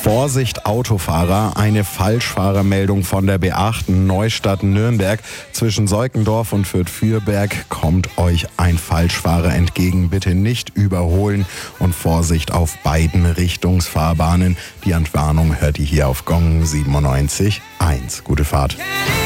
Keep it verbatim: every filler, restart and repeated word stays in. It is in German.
Vorsicht Autofahrer, eine Falschfahrermeldung von der B acht Neustadt-Nürnberg. Zwischen Seukendorf und Fürth-Fürberg kommt euch ein Falschfahrer entgegen. Bitte nicht überholen und Vorsicht auf beiden Richtungsfahrbahnen. Die Entwarnung hört ihr hier auf Gong siebenundneunzig Komma eins. Gute Fahrt.